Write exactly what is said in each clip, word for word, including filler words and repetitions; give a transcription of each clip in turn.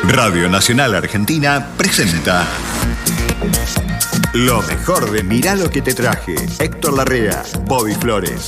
Radio Nacional Argentina presenta lo mejor de Mirá lo que te traje. Héctor Larrea, Bobby Flores.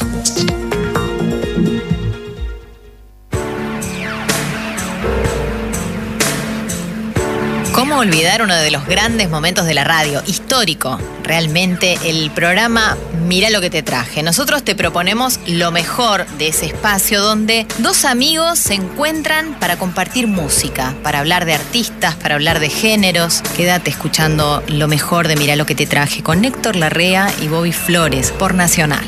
¿Cómo olvidar uno de los grandes momentos de la radio? Histórico, realmente, el programa Mirá lo que te traje. Nosotros te proponemos lo mejor de ese espacio donde dos amigos se encuentran para compartir música, para hablar de artistas, para hablar de géneros. Quédate escuchando lo mejor de Mirá lo que te traje con Héctor Larrea y Bobby Flores por Nacional.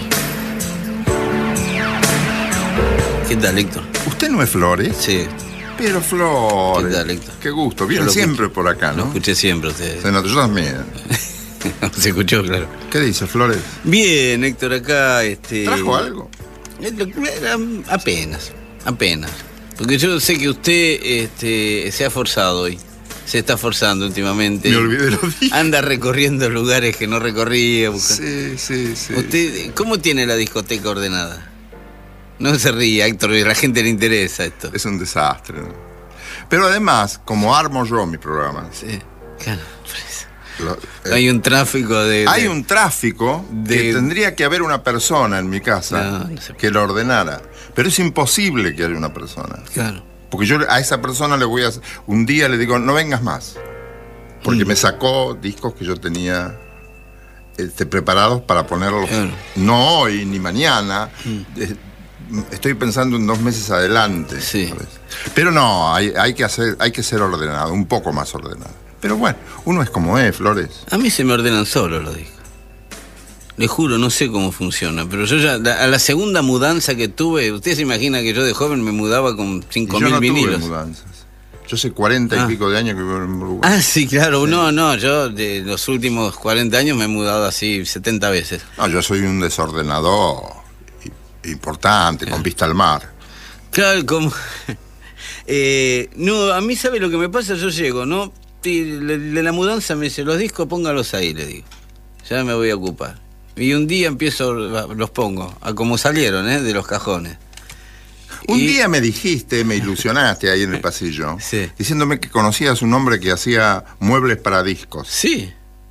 ¿Qué tal, Héctor? ¿Usted no es Flores? Sí. Pero Flores, ¿qué tal, Héctor? Qué gusto, viene siempre por acá, ¿no? Lo escuché siempre ustedes. Se nota, yo también. Se escuchó, claro. ¿Qué dice, Flores? Bien, Héctor, acá... Este... ¿Trajo algo? Apenas, apenas. Porque yo sé que usted este, se ha forzado hoy. Se está forzando últimamente. Me olvidé lo dije. Anda recorriendo lugares que no recorría. Sí, sí, sí. ¿Usted cómo tiene la discoteca ordenada? No se ría, Héctor, a la gente le interesa esto. Es un desastre, ¿no? Pero además, como armo yo mi programa. Sí, claro. Lo, eh, hay un tráfico de... Hay de, un tráfico de, que tendría que haber una persona en mi casa no, no sé. que lo ordenara. Pero es imposible que haya una persona. Claro. Porque yo a esa persona le voy a... Un día le digo, no vengas más. Porque mm. me sacó discos que yo tenía... Este, preparados para ponerlos. Claro. No hoy ni mañana. Mm. Eh, Estoy pensando en dos meses adelante. Sí. ¿sabes? Pero no, hay, hay, que hacer, hay que ser ordenado, un poco más ordenado. Pero bueno, uno es como es, Flores. A mí se me ordenan solo los discos. Le juro, no sé cómo funciona, pero yo ya, a la segunda mudanza que tuve, usted se imagina que yo de joven me mudaba con cinco mil vinilos. Yo no tuve mudanzas. Yo hace cuarenta ah. y pico de años que vivo en Uruguay. Ah, sí, claro. Sí. No, no, yo de los últimos cuarenta años me he mudado así setenta veces. No, yo soy un desordenador importante, claro. Con vista al mar. Claro, como... eh, no, a mí, ¿sabe lo que me pasa? Yo llego, ¿no? De la mudanza me dice, los discos póngalos ahí, le digo. Ya me voy a ocupar. Y un día empiezo, los pongo, a como salieron, ¿eh? De los cajones. Un y... día me dijiste, me ilusionaste ahí en el pasillo, sí. Diciéndome que conocías un hombre que hacía muebles para discos. Sí.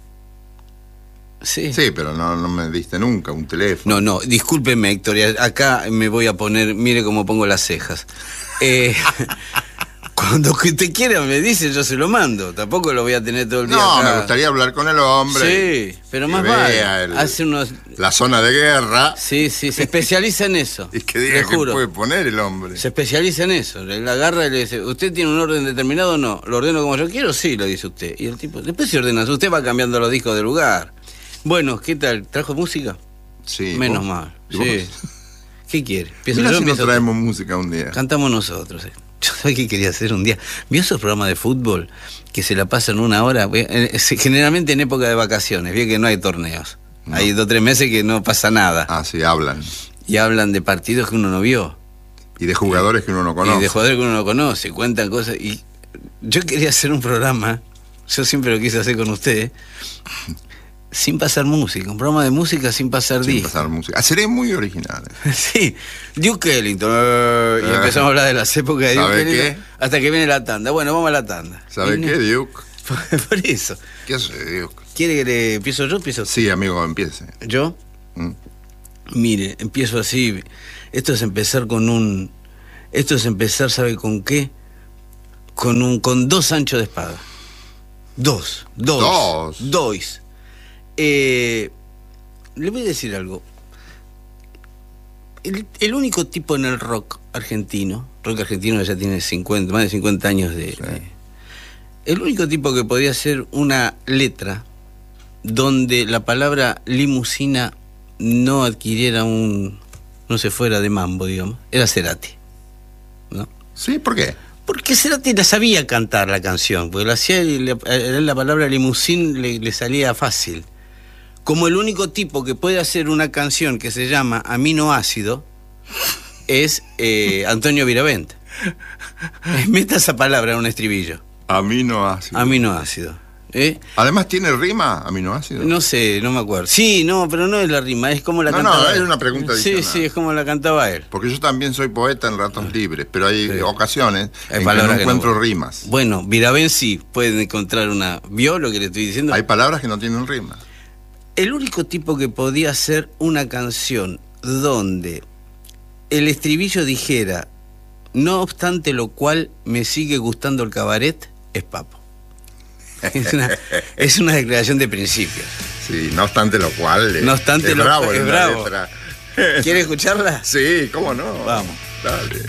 Sí. Sí, pero no, no me diste nunca un teléfono. No, no, discúlpeme, Héctor, acá me voy a poner, mire cómo pongo las cejas. Eh, cuando que usted quiera me dice, yo se lo mando, tampoco lo voy a tener todo el día No, acá. Me gustaría hablar con el hombre. Sí, pero más vale, el, hace unos... la zona de guerra. Sí, sí, se especializa en eso. Y que diga que puede poner el hombre. Se especializa en eso, le agarra y le dice, ¿usted tiene un orden determinado o no? ¿Lo ordeno como yo quiero? Sí, le dice usted. Y el tipo, después se ordena, usted va cambiando los discos de lugar. Bueno, ¿qué tal? ¿Trajo música? Sí. Menos ¿vos? mal. Sí. ¿Qué quiere? Mira yo, si empiezo... nos traemos música un día. Cantamos nosotros. Eh. Yo sabía qué quería hacer un día. ¿Vio esos programas de fútbol que se la pasan una hora? Generalmente en época de vacaciones. Vio que no hay torneos. No. Hay dos o tres meses que no pasa nada. Ah, sí, hablan. Y hablan de partidos que uno no vio. Y de jugadores que uno no conoce. Y de jugadores que uno no conoce. Cuentan cosas. Y yo quería hacer un programa. Yo siempre lo quise hacer con usted. Sin pasar música, un programa de música sin pasar discos. Sin pasar música. Seré muy originales. Sí, Duke Ellington. Uh, y empezamos a hablar de las épocas de Duke Ellington. Qué? Hasta que viene la tanda. Bueno, vamos a la tanda. ¿Sabe qué, Duke? Por, por eso. ¿Qué hace, Duke? ¿Quiere que le empiezo yo? Empiezo. Sí, amigo, empiece. ¿Yo? ¿Mm? Mire, empiezo así. Esto es empezar con un... Esto es empezar, ¿sabe con qué? Con un con dos anchos de espada. Dos. Dos. Dos. Dos. Eh, le voy a decir algo. El, el único tipo en el rock argentino, rock argentino ya tiene cincuenta, más de cincuenta años de, sí. de... El único tipo que podía hacer una letra donde la palabra limusina no adquiriera un... no se fuera de mambo, digamos, era Cerati, ¿no? Sí, ¿por qué? Porque Cerati la sabía cantar la canción, porque la hacía y le, la palabra limusín le, le salía fácil. Como el único tipo que puede hacer una canción que se llama Aminoácido es eh, Antonio Viravent. Meta esa palabra en un estribillo. Aminoácido. Aminoácido. ¿Eh? Además, ¿tiene rima aminoácido? No sé, no me acuerdo. Sí, no, pero no es la rima, es como la no, cantaba No, él. es una pregunta adicional. Sí, sí, es como la cantaba él. Porque yo también soy poeta en ratos libres, pero hay sí. ocasiones hay en que no que encuentro no. rimas. Bueno, Virabén sí, pueden encontrar una... ¿Vio lo que le estoy diciendo? Hay palabras que no tienen rima. El único tipo que podía hacer una canción donde el estribillo dijera, no obstante lo cual me sigue gustando el cabaret, es Papo. Es una, es una declaración de principios. Sí, no obstante lo cual. No obstante es lo bravo, cual. Es bravo. ¿Quiere escucharla? Sí, cómo no. Vamos. Dale.